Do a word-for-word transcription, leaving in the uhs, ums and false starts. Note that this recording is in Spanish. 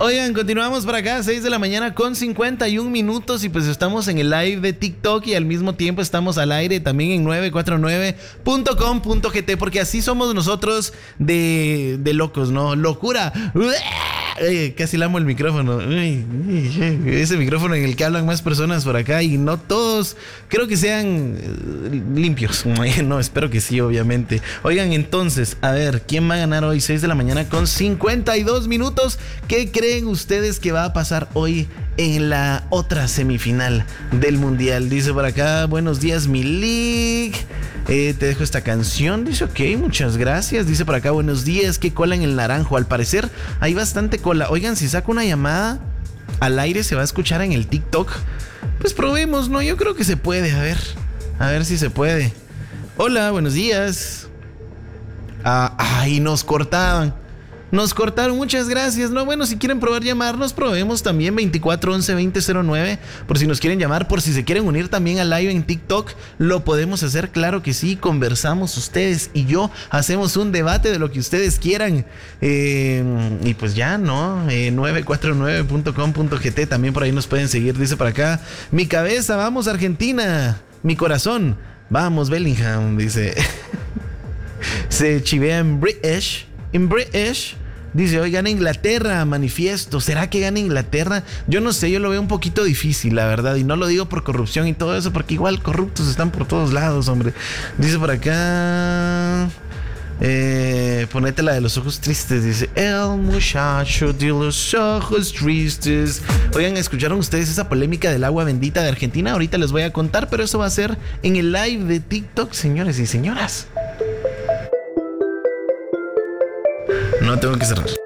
Oigan, continuamos por acá, seis de la mañana con cincuenta y un minutos y pues estamos en el live de TikTok y al mismo tiempo estamos al aire también en nueve cuatro nueve punto com punto gt porque así somos nosotros de, de locos, ¿no? Locura. Ay, casi lamo el micrófono. Ay, ay, ese micrófono en el que hablan más personas por acá y no todos creo que sean limpios. No, espero que sí, obviamente. Oigan, entonces, a ver, ¿quién va a ganar hoy? seis de la mañana con cincuenta y dos minutos. ¿Qué creen ustedes que va a pasar hoy en la otra semifinal del Mundial? Dice por acá, buenos días, Milik. Eh, te dejo esta canción. Dice, ok, muchas gracias. Dice por acá, buenos días, qué cola en el naranjo. Al parecer hay bastante cola. Oigan, si saco una llamada al aire, se va a escuchar en el TikTok. Pues probemos, ¿no? Yo creo que se puede. A ver, a ver si se puede. Hola, buenos días. Ah, ay, nos cortaban. Nos cortaron, muchas gracias. No, bueno, si quieren probar llamarnos, probemos también veinticuatro once veinte cero nueve. Por si nos quieren llamar, por si se quieren unir también al live en TikTok, lo podemos hacer, claro que sí. Conversamos ustedes y yo, hacemos un debate de lo que ustedes quieran. Eh, y pues ya, ¿no? Eh, nueve cuatro nueve punto com punto gt, también por ahí nos pueden seguir. Dice por acá, mi cabeza, vamos Argentina. Mi corazón, vamos Bellingham, dice. Se chivea en British. En British. Dice, hoy gana Inglaterra, manifiesto. ¿Será que gana Inglaterra? Yo no sé, yo lo veo un poquito difícil, la verdad. Y no lo digo por corrupción y todo eso, porque igual corruptos están por todos lados, hombre. Dice por acá... Eh, ponete la de los ojos tristes. Dice, el muchacho de los ojos tristes. Oigan, ¿escucharon ustedes esa polémica del agua bendita de Argentina? Ahorita les voy a contar, pero eso va a ser en el live de TikTok, señores y señoras. No tengo que cerrar.